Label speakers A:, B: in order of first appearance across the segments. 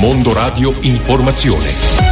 A: Mondo Radio Informazione.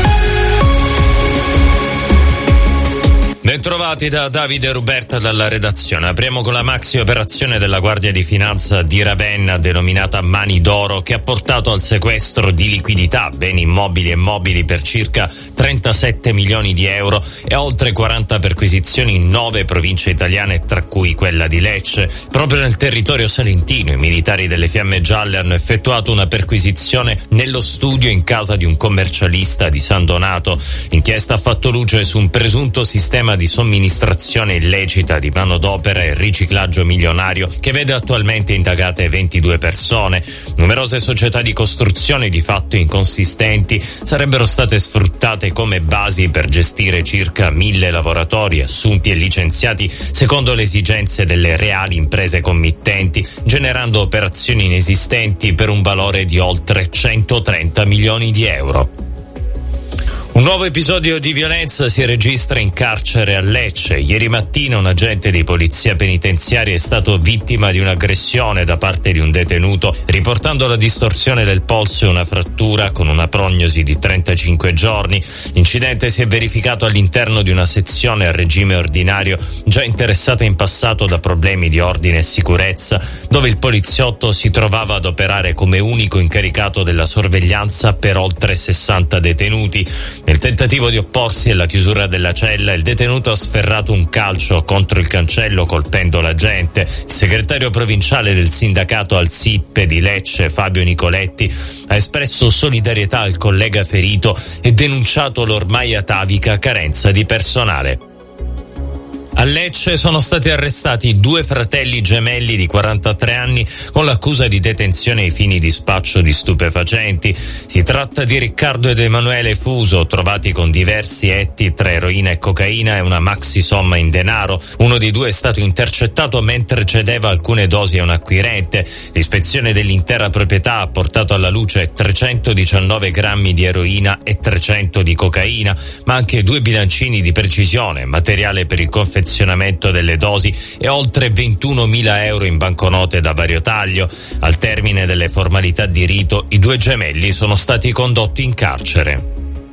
B: Bentrovati da Davide Ruberta dalla redazione. Apriamo con la maxi operazione della Guardia di Finanza di Ravenna denominata Mani d'Oro, che ha portato al sequestro di liquidità, beni immobili e mobili per circa 37 milioni di euro e oltre 40 perquisizioni in 9 province italiane, tra cui quella di Lecce. Proprio nel territorio salentino i militari delle Fiamme Gialle hanno effettuato una perquisizione nello studio in casa di un commercialista di San Donato. L'inchiesta ha fatto luce su un presunto sistema di somministrazione illecita di manodopera e riciclaggio milionario che vede attualmente indagate 22 persone. Numerose società di costruzione di fatto inconsistenti sarebbero state sfruttate come basi per gestire circa 1.000 lavoratori assunti e licenziati secondo le esigenze delle reali imprese committenti, generando operazioni inesistenti per un valore di oltre 130 milioni di euro. Un nuovo episodio di violenza si registra in carcere a Lecce. Ieri mattina un agente di polizia penitenziaria è stato vittima di un'aggressione da parte di un detenuto, riportando la distorsione del polso e una frattura con una prognosi di 35 giorni. L'incidente si è verificato all'interno di una sezione a regime ordinario già interessata in passato da problemi di ordine e sicurezza, dove il poliziotto si trovava ad operare come unico incaricato della sorveglianza per oltre 60 detenuti. Nel tentativo di opporsi alla chiusura della cella, il detenuto ha sferrato un calcio contro il cancello colpendo l'agente. Il segretario provinciale del sindacato al SIP di Lecce, Fabio Nicoletti, ha espresso solidarietà al collega ferito e denunciato l'ormai atavica carenza di personale. A Lecce sono stati arrestati 2 fratelli gemelli di 43 anni con l'accusa di detenzione ai fini di spaccio di stupefacenti. Si tratta di Riccardo ed Emanuele Fuso, trovati con diversi etti tra eroina e cocaina e una maxi somma in denaro. Uno dei 2 è stato intercettato mentre cedeva alcune dosi a un acquirente. L'ispezione dell'intera proprietà ha portato alla luce 319 grammi di eroina e 300 di cocaina, ma anche 2 bilancini di precisione, materiale per il confezionamento delle dosi e oltre 21.000 euro in banconote da vario taglio. Al termine delle formalità di rito, i 2 gemelli sono stati condotti in carcere.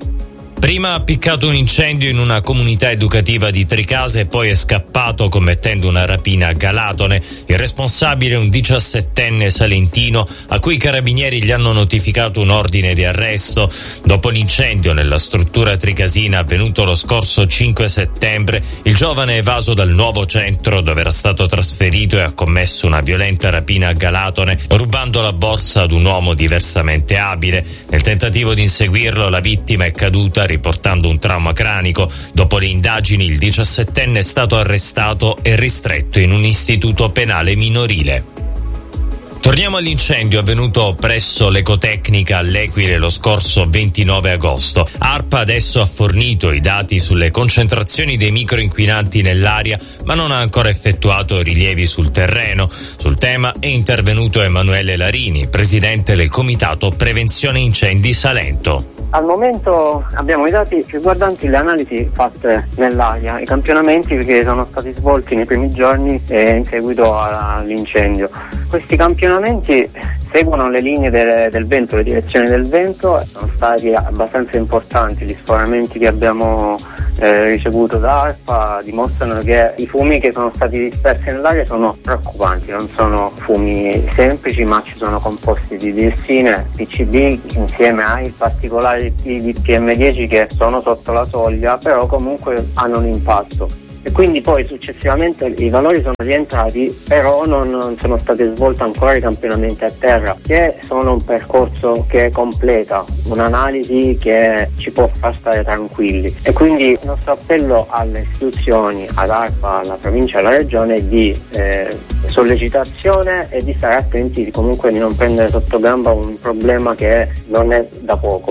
B: Prima ha piccato un incendio in una comunità educativa di Tricase e poi è scappato commettendo una rapina a Galatone. Il responsabile è un 17enne salentino a cui i carabinieri gli hanno notificato un ordine di arresto. Dopo l'incendio nella struttura tricasina avvenuto lo scorso 5 settembre, il giovane è evaso dal nuovo centro dove era stato trasferito e ha commesso una violenta rapina a Galatone, rubando la borsa ad un uomo diversamente abile. Nel tentativo di inseguirlo, la vittima è caduta riportando un trauma cranico. Dopo le indagini il 17enne è stato arrestato e ristretto in un istituto penale minorile. Torniamo all'incendio avvenuto presso l'Ecotecnica all'Equile lo scorso 29 agosto. ARPA adesso ha fornito i dati sulle concentrazioni dei microinquinanti nell'aria, ma non ha ancora effettuato rilievi sul terreno. Sul tema è intervenuto Emanuele Larini, presidente del Comitato Prevenzione Incendi Salento.
C: Al momento abbiamo i dati riguardanti le analisi fatte nell'aria, i campionamenti che sono stati svolti nei primi giorni in seguito all'incendio. Questi campionamenti seguono le linee del vento, le direzioni del vento, sono stati abbastanza importanti. Gli sforamenti che abbiamo ricevuto da ARPA dimostrano che i fumi che sono stati dispersi nell'aria sono preoccupanti, non sono fumi semplici ma ci sono composti di diossine, PCB insieme ai particolari di PM10 che sono sotto la soglia, però comunque hanno un impatto. E quindi poi successivamente i valori sono rientrati, però non sono state svolte ancora i campionamenti a terra, che sono un percorso che completa un'analisi che ci può far stare tranquilli. E quindi il nostro appello alle istituzioni, ad ARPA, alla provincia e alla regione è di sollecitazione e di stare attenti comunque di non prendere sotto gamba un problema che non è da poco.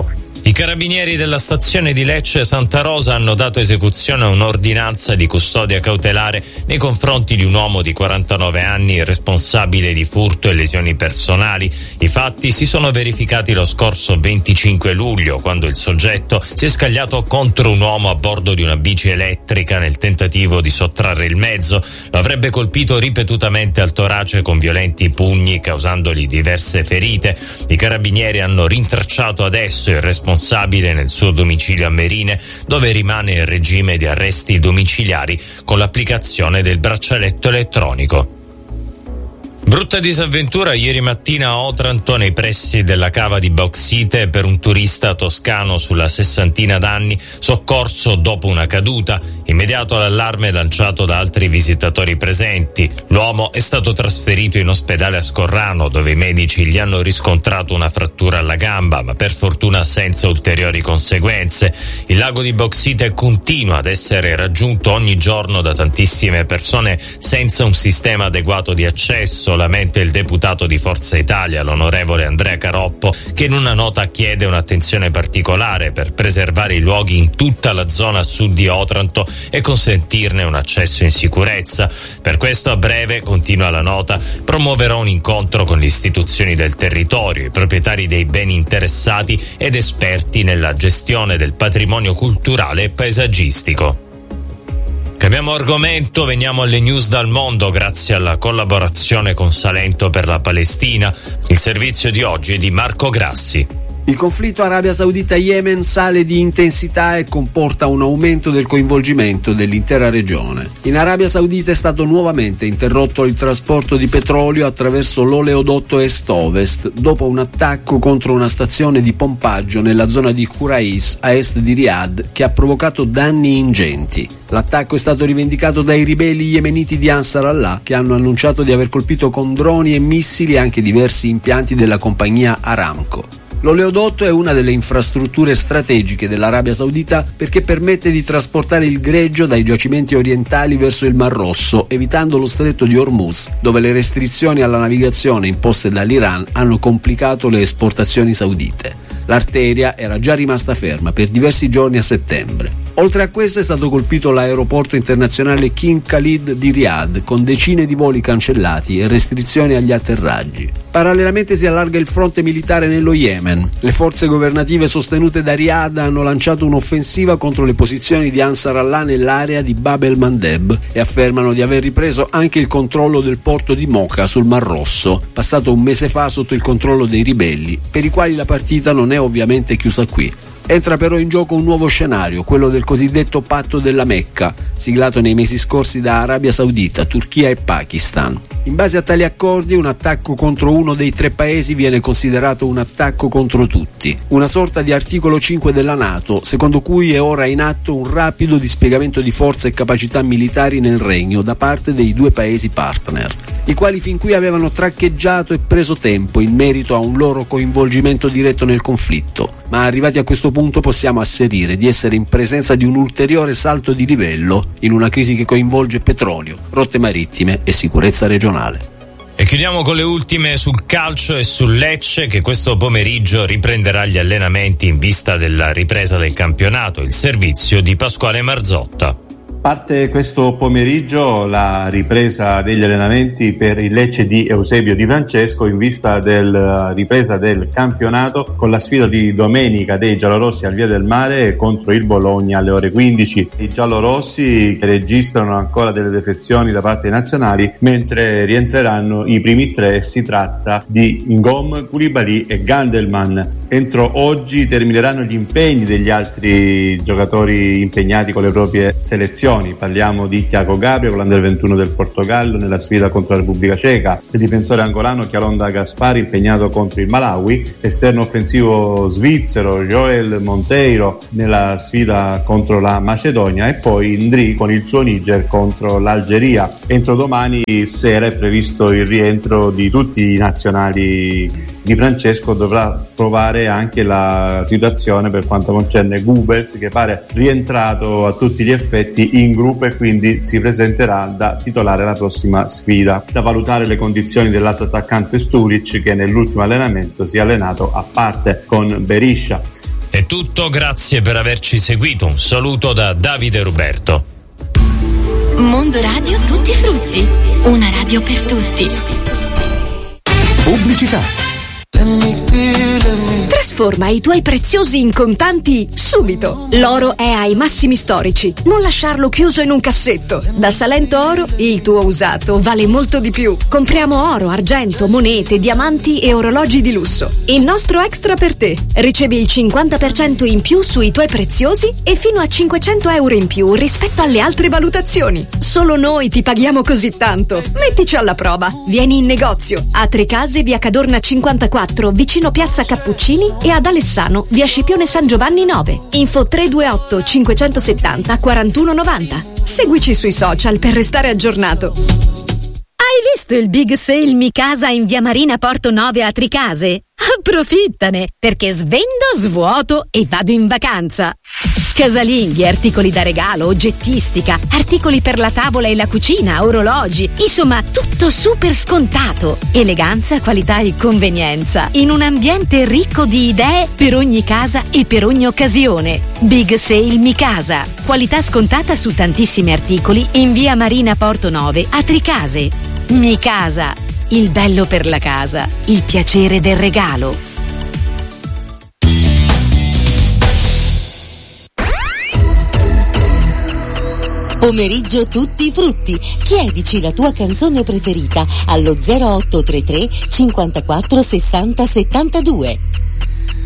B: I carabinieri della stazione di Lecce Santa Rosa hanno dato esecuzione a un'ordinanza di custodia cautelare nei confronti di un uomo di 49 anni responsabile di furto e lesioni personali. I fatti si sono verificati lo scorso 25 luglio, quando il soggetto si è scagliato contro un uomo a bordo di una bici elettrica nel tentativo di sottrarre il mezzo. Lo avrebbe colpito ripetutamente al torace con violenti pugni, causandogli diverse ferite. I carabinieri hanno rintracciato adesso il responsabile nel suo domicilio a Merine, dove rimane in regime di arresti domiciliari con l'applicazione del braccialetto elettronico. Brutta disavventura ieri mattina a Otranto, nei pressi della cava di Bauxite, per un turista toscano sulla sessantina d'anni, soccorso dopo una caduta. Immediato l'allarme lanciato da altri visitatori presenti. L'uomo è stato trasferito in ospedale a Scorrano, dove i medici gli hanno riscontrato una frattura alla gamba, ma per fortuna senza ulteriori conseguenze. Il lago di Bauxite continua ad essere raggiunto ogni giorno da tantissime persone senza un sistema adeguato di accesso. Lamenta il deputato di Forza Italia, l'onorevole Andrea Caroppo, che in una nota chiede un'attenzione particolare per preservare i luoghi in tutta la zona sud di Otranto e consentirne un accesso in sicurezza. Per questo a breve, continua la nota, promuoverò un incontro con le istituzioni del territorio, i proprietari dei beni interessati ed esperti nella gestione del patrimonio culturale e paesaggistico. Cambiamo argomento, veniamo alle news dal mondo grazie alla collaborazione con Salento per la Palestina. Il servizio di oggi è di Marco Grassi.
D: Il conflitto Arabia Saudita-Yemen sale di intensità e comporta un aumento del coinvolgimento dell'intera regione. In Arabia Saudita è stato nuovamente interrotto il trasporto di petrolio attraverso l'oleodotto est-ovest dopo un attacco contro una stazione di pompaggio nella zona di Qurais a est di Riyadh che ha provocato danni ingenti. L'attacco è stato rivendicato dai ribelli yemeniti di Ansar Allah, che hanno annunciato di aver colpito con droni e missili anche diversi impianti della compagnia Aramco. L'oleodotto è una delle infrastrutture strategiche dell'Arabia Saudita perché permette di trasportare il greggio dai giacimenti orientali verso il Mar Rosso, evitando lo stretto di Hormuz, dove le restrizioni alla navigazione imposte dall'Iran hanno complicato le esportazioni saudite. L'arteria era già rimasta ferma per diversi giorni a settembre. Oltre a questo è stato colpito l'aeroporto internazionale King Khalid di Riyadh, con decine di voli cancellati e restrizioni agli atterraggi. Parallelamente si allarga il fronte militare nello Yemen. Le forze governative sostenute da Riyadh hanno lanciato un'offensiva contro le posizioni di Ansar Allah nell'area di Bab el-Mandeb e affermano di aver ripreso anche il controllo del porto di Mocha sul Mar Rosso, passato un mese fa sotto il controllo dei ribelli, per i quali la partita non è ovviamente chiusa qui. Entra però in gioco un nuovo scenario, quello del cosiddetto patto della Mecca, siglato nei mesi scorsi da Arabia Saudita, Turchia e Pakistan. In base a tali accordi, un attacco contro uno dei tre paesi viene considerato un attacco contro tutti, una sorta di articolo 5 della NATO, secondo cui è ora in atto un rapido dispiegamento di forze e capacità militari nel regno da parte dei due paesi partner, i quali fin qui avevano traccheggiato e preso tempo in merito a un loro coinvolgimento diretto nel conflitto. Ma arrivati a questo punto possiamo asserire di essere in presenza di un ulteriore salto di livello in una crisi che coinvolge petrolio, rotte marittime e sicurezza regionale.
B: E chiudiamo con le ultime sul calcio e sul Lecce, che questo pomeriggio riprenderà gli allenamenti in vista della ripresa del campionato. Il servizio di Pasquale Marzotta.
E: Parte questo pomeriggio la ripresa degli allenamenti per il Lecce di Eusebio Di Francesco in vista della ripresa del campionato, con la sfida di domenica dei giallorossi al Via del Mare contro il Bologna alle ore 15. I giallorossi registrano ancora delle defezioni da parte dei nazionali, mentre rientreranno i primi tre. Si tratta di Ngom, Koulibaly e Gandelman. Entro oggi termineranno gli impegni degli altri giocatori impegnati con le proprie selezioni. Parliamo di Thiago Gabriel con l'Under 21 del Portogallo nella sfida contro la Repubblica Ceca, il difensore angolano Chialonda Gaspari impegnato contro il Malawi, esterno offensivo svizzero Joel Monteiro nella sfida contro la Macedonia e poi Ndri con il suo Niger contro l'Algeria. Entro domani sera è previsto il rientro di tutti i nazionali. Di Francesco dovrà provare anche la situazione per quanto concerne Goebbels, che pare rientrato a tutti gli effetti in gruppo e quindi si presenterà da titolare alla prossima sfida. Da valutare le condizioni dell'altro attaccante Sturic, che nell'ultimo allenamento si è allenato a parte con Berisha.
B: È tutto, grazie per averci seguito. Un saluto da Davide Ruberto.
F: Mondo Radio Tutti Frutti, una radio per tutti.
G: Pubblicità.
H: Trasforma i tuoi preziosi in contanti subito. L'oro è ai massimi storici. Non lasciarlo chiuso in un cassetto. Da Salento Oro il tuo usato vale molto di più. Compriamo oro, argento, monete, diamanti e orologi di lusso. Il nostro extra per te. Ricevi il 50% in più sui tuoi preziosi e fino a 500 euro in più rispetto alle altre valutazioni. Solo noi ti paghiamo così tanto. Mettici alla prova. Vieni in negozio a Trecase, via Cadorna 54, vicino Piazza Cappuccini, e ad Alessano, via Scipione San Giovanni 9. Info 328 570 4190. Seguici sui social per restare aggiornato.
I: Hai visto il Big Sale Mi Casa in via Marina Porto 9 a Tricase? Approfittane, perché svendo, svuoto e vado in vacanza. Casalinghi, articoli da regalo, oggettistica, articoli per la tavola e la cucina, orologi, insomma tutto super scontato. Eleganza, qualità e convenienza in un ambiente ricco di idee per ogni casa e per ogni occasione. Big Sale Mi Casa, qualità scontata su tantissimi articoli in via Marina Porto 9 a Tricase. Mi Casa, il bello per la casa, il piacere del regalo.
F: Pomeriggio Tutti Frutti. Chiedici la tua canzone preferita allo 0833 54 60 72.